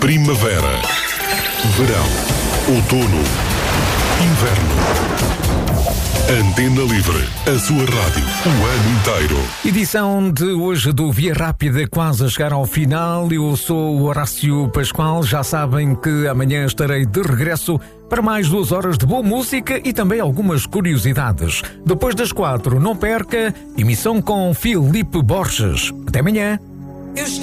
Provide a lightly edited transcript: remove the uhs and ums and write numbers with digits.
Primavera, verão, outono, inverno. Antena Livre, a sua rádio, o ano inteiro. Edição de hoje do Via Rápida quase a chegar ao final. Eu sou o Horácio Pascoal. Já sabem que amanhã estarei de regresso para mais 2 horas de boa música e também algumas curiosidades. Depois das 4, não perca, emissão com Filipe Borges. Até amanhã.